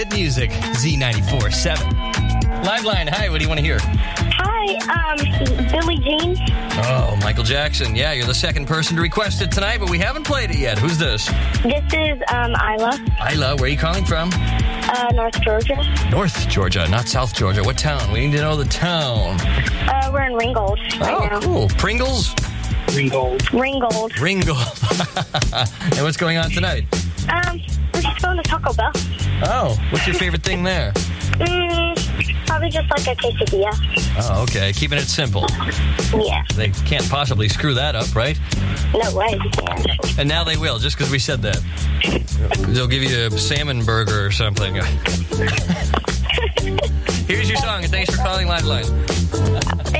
hit music. Z94.7. Liveline, hi, what do you want to hear? Hi, Billie Jean. Oh, Michael Jackson. Yeah, you're the second person to request it tonight, but we haven't played it yet. Who's this? This is Isla, Isla, where are you calling from? North Georgia. North Georgia, not South Georgia. What town? We need to know the town. We're in Ringgold right now. Cool. Pringles? Ringgold. Ringgold. And what's going on tonight? We're just going to Taco Bell. Oh, what's your favorite thing there? Probably just like a quesadilla. Oh, okay. Keeping it simple. Yeah. They can't possibly screw that up, right? No way. Yeah. And now they will, just because we said that. They'll give you a salmon burger or something. Here's your song, and thanks for calling Liveline.